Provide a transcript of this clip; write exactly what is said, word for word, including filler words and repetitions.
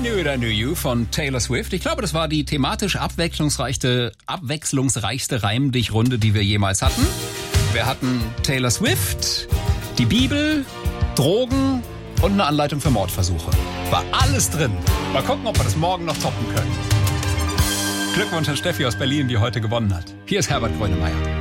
Knew It, I Knew You von Taylor Swift. Ich glaube, das war die thematisch abwechslungsreichste, abwechslungsreichste Reimdichrunde, die wir jemals hatten. Wir hatten Taylor Swift, die Bibel, Drogen und eine Anleitung für Mordversuche. War alles drin. Mal gucken, ob wir das morgen noch toppen können. Glückwunsch an Steffi aus Berlin, die heute gewonnen hat. Hier ist Herbert Grönemeyer.